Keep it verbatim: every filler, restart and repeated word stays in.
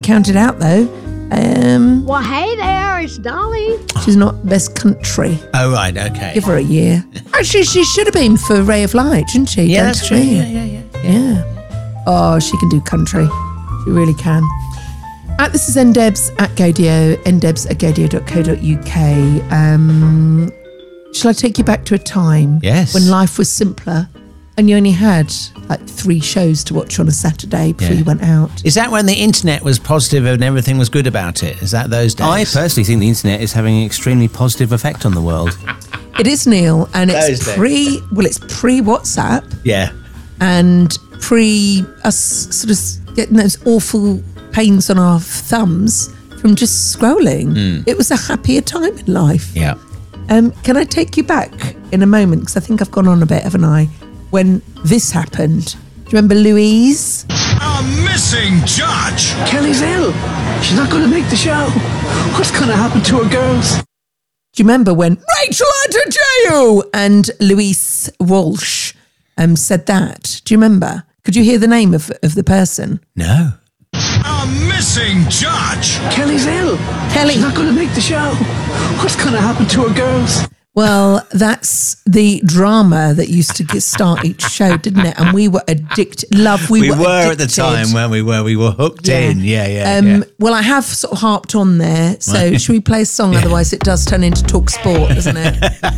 counted out though. Um, Well, hey there, it's Dolly. she's not best country. Oh, right, okay. Give her a year. Actually, she should have been for Ray of Light, shouldn't she? Yeah, Down that's to true. me. Yeah, yeah, yeah. Yeah. Oh, she can do country. She really can. At this is ndebs at Gadio, ndebs at gadio dot co dot uk. Um, shall I take you back to a time Yes. when life was simpler and you only had like three shows to watch on a Saturday before Yeah. you went out? Is that when the internet was positive and everything was good about it? Is that those days? I personally think the internet is having an extremely positive effect on the world. It is, Neil, and it's Those days. pre, well, it's pre-WhatsApp Yeah. and pre us sort of getting those awful pains on our thumbs from just scrolling. It was a happier time in life. Yeah. Um, can I take you back in a moment? Because I think I've gone on a bit, haven't I? When this happened. Do you remember Louise? A missing judge. Kelly's ill. She's not going to make the show. What's going to happen to her girls? Do you remember when Rachel had to jail and Louise Walsh um, said that? Do you remember? Could you hear the name of, of the person? No. A missing judge. Kelly's ill. Kelly. She's not going to make the show. What's going to happen to her girls? Well, that's the drama that used to get- start each show, didn't it? And we were addicted. Love, we, We, were, were at the addicted. time, weren't we? Where we were hooked in. Yeah, yeah, Um, yeah. Well, I have sort of harped on there. So should we play a song? Otherwise, it does turn into talk sport, doesn't it?